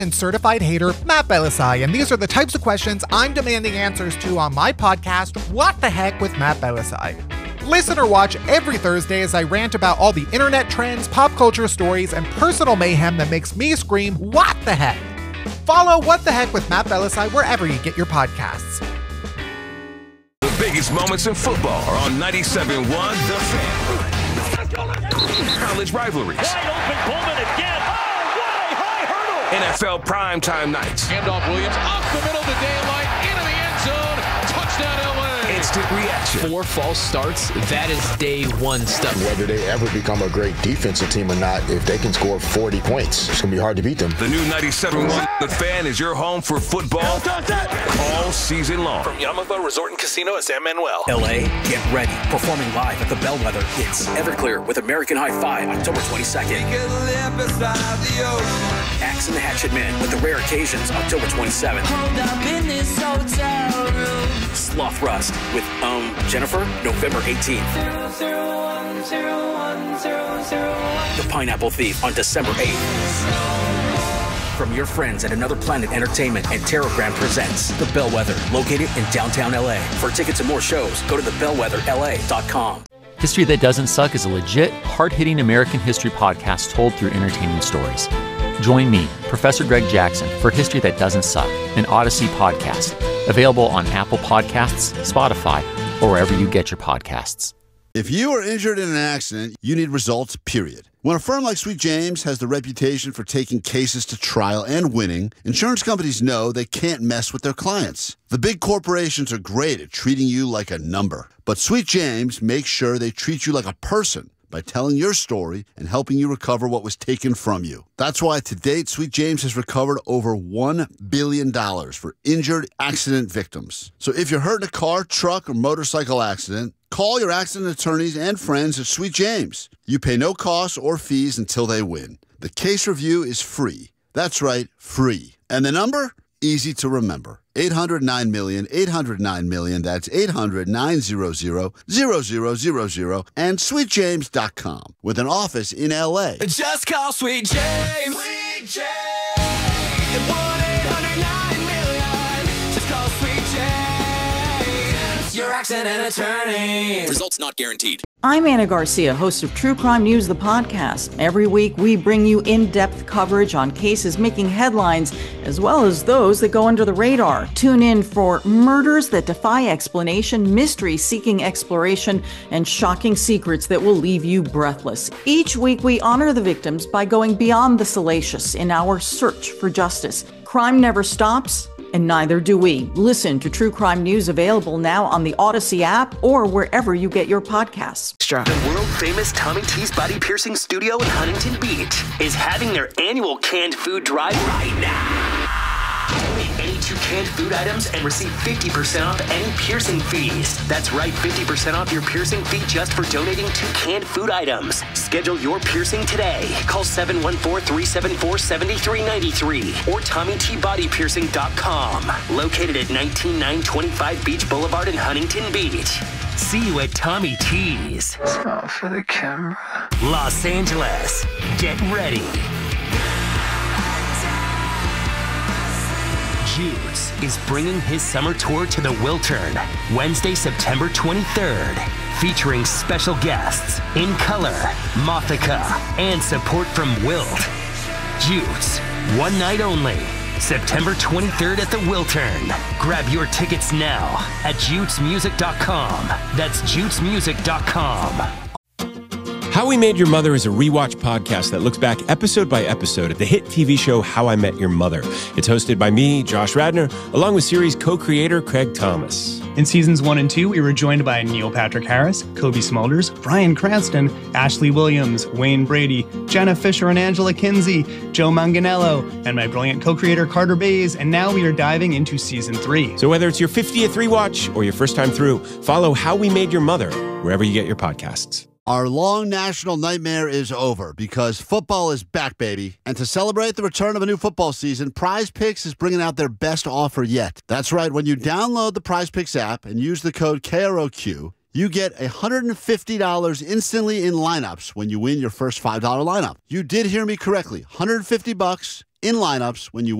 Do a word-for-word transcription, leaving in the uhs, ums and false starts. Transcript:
and certified hater Matt Belisai, and these are the types of questions I'm demanding answers to on my podcast, What the Heck with Matt Belisai. Listen or watch every Thursday as I rant about all the internet trends, pop culture stories, and personal mayhem that makes me scream, what the heck? Follow What the Heck with Matt Belisai wherever you get your podcasts. The biggest moments in football are on ninety-seven point one The Fan. College rivalries. Wide open, Bowman again. Oh, what a high hurdle. N F L primetime nights. Handoff Williams up the middle of the daylight, into the end zone. Touchdown L A. Instant reaction. Four false starts, that is day one stuff. Whether they ever become a great defensive team or not, if they can score forty points, it's going to be hard to beat them. The new ninety-seven point one The Fan is your home for football all season long. From Yamaha Resort and Casino at San Manuel. L A, get ready. Performing live at the Bellwether. It's Everclear with American Hi-Fi, October twenty-second. Axe and the Hatchet Man with The Rare Occasions, October twenty-seventh. Hold up in this hotel room. Sloth Rust with Um Jennifer, November eighteenth. Zero, zero, one, zero, one, zero, zero, one. The Pineapple Thief on December eighth. From your friends at Another Planet Entertainment and Terragram presents The Bellwether, located in downtown L A. For tickets and more shows, go to the bellwether L A dot com. History That Doesn't Suck is a legit, hard-hitting American history podcast told through entertaining stories. Join me, Professor Greg Jackson, for History That Doesn't Suck, an Odyssey podcast, available on Apple Podcasts, Spotify, or wherever you get your podcasts. If you are injured in an accident, you need results, period. When a firm like Sweet James has the reputation for taking cases to trial and winning, insurance companies know they can't mess with their clients. The big corporations are great at treating you like a number, but Sweet James makes sure they treat you like a person by telling your story and helping you recover what was taken from you. That's why to date, Sweet James has recovered over one billion dollars for injured accident victims. So if you're hurt in a car, truck, or motorcycle accident, call your accident attorneys and friends at Sweet James. You pay no costs or fees until they win. The case review is free. That's right, free. And the number? Easy to remember. eight hundred nine million, eight hundred nine million. That's eight hundred nine hundred, zero zero zero zero. And sweet james dot com with an office in L A. Just call Sweet James. Sweet James. one eight hundred nine million. Just call Sweet James. Your accident attorney. Results not guaranteed. I'm Anna Garcia, host of True Crime News, the podcast. Every week, we bring you in-depth coverage on cases making headlines, as well as those that go under the radar. Tune in for murders that defy explanation, mysteries seeking exploration, and shocking secrets that will leave you breathless. Each week, we honor the victims by going beyond the salacious in our search for justice. Crime never stops, and neither do we. Listen to True Crime News, available now on the Odyssey app or wherever you get your podcasts. The world-famous Tommy T's Body Piercing Studio in Huntington Beach is having their annual canned food drive right now. Any two canned food items and receive fifty percent off any piercing fees. That's right, fifty percent off your piercing fee just for donating two canned food items. Schedule your piercing today. Call seven one four, three seven four, seven three nine three or tommy t body piercing dot com. Located at nineteen nine twenty-five Beach Boulevard in Huntington Beach. See you at Tommy T's. Smile for the camera. Los Angeles, get ready. Juice is bringing his summer tour to the Wiltern, Wednesday, September twenty-third, featuring special guests, In Color, Mothica, and support from Wilt. Juice, one night only, September twenty-third at the Wiltern. Grab your tickets now at jutes music dot com. That's jutes music dot com. How We Made Your Mother is a rewatch podcast that looks back episode by episode at the hit T V show How I Met Your Mother. It's hosted by me, Josh Radnor, along with series co-creator Craig Thomas. In seasons one and two, we were joined by Neil Patrick Harris, Kobe Smulders, Bryan Cranston, Ashley Williams, Wayne Brady, Jenna Fisher and Angela Kinsey, Joe Manganiello, and my brilliant co-creator Carter Bays, and now we are diving into season three. So whether it's your fiftieth rewatch or your first time through, follow How We Made Your Mother wherever you get your podcasts. Our long national nightmare is over because football is back, baby. And to celebrate the return of a new football season, Prize Picks is bringing out their best offer yet. That's right. When you download the Prize Picks app and use the code K R O Q, you get one hundred fifty dollars instantly in lineups when you win your first five dollar lineup. You did hear me correctly. one hundred fifty bucks in lineups when you